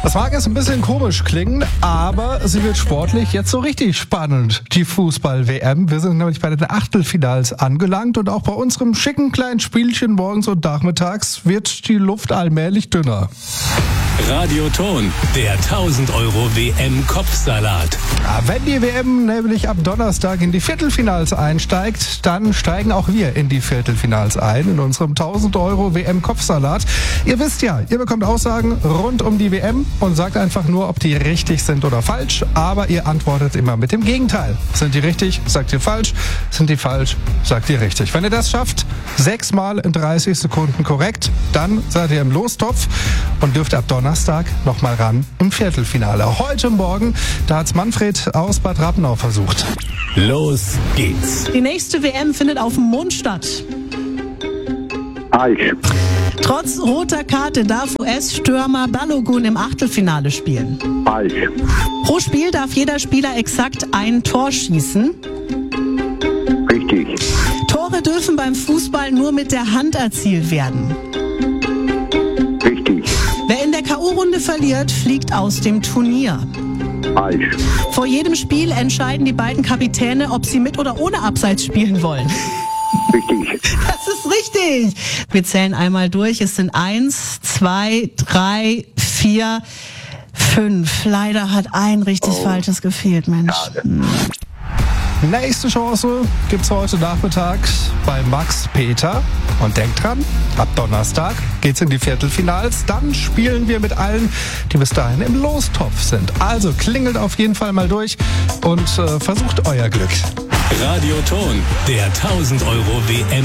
Das mag jetzt ein bisschen komisch klingen, aber sie wird sportlich jetzt so richtig spannend, die Fußball-WM. Wir sind nämlich bei den Achtelfinals angelangt und auch bei unserem schicken kleinen Spielchen morgens und nachmittags wird die Luft allmählich dünner. Radioton, der 1000 Euro WM-Kopfsalat. Ja, wenn die WM nämlich ab Donnerstag in die Viertelfinals einsteigt, dann steigen auch wir in die Viertelfinals ein, in unserem 1000 Euro WM-Kopfsalat. Ihr wisst ja, ihr bekommt Aussagen rund um die WM und sagt einfach nur, ob die richtig sind oder falsch, aber ihr antwortet immer mit dem Gegenteil. Sind die richtig, sagt ihr falsch, sind die falsch, sagt ihr richtig. Wenn ihr das schafft, 6 Mal in 30 Sekunden korrekt, dann seid ihr im Lostopf und dürft ab Donnerstag nochmal ran im Viertelfinale. Heute Morgen, da hat's Manfred aus Bad Rappenau versucht. Los geht's. Die nächste WM findet auf dem Mond statt. Falsch. Trotz roter Karte darf US-Stürmer Balogun im Achtelfinale spielen. Falsch. Pro Spiel darf jeder Spieler exakt ein Tor schießen. Richtig. Tore dürfen beim Fußball nur mit der Hand erzielt werden. Richtig. Wer in der K.O.-Runde verliert, fliegt aus dem Turnier. Falsch. Vor jedem Spiel entscheiden die beiden Kapitäne, ob sie mit oder ohne Abseits spielen wollen. Richtig. Das ist richtig. Wir zählen einmal durch. Es sind 1, 2, 3, 4, 5. Leider hat ein richtig Falsches gefehlt, Mensch. Nächste Chance gibt's heute Nachmittag bei Max Peter. Und denkt dran, ab Donnerstag geht's in die Viertelfinals. Dann spielen wir mit allen, die bis dahin im Lostopf sind. Also klingelt auf jeden Fall mal durch und versucht euer Glück. Radioton, der 1000 Euro WM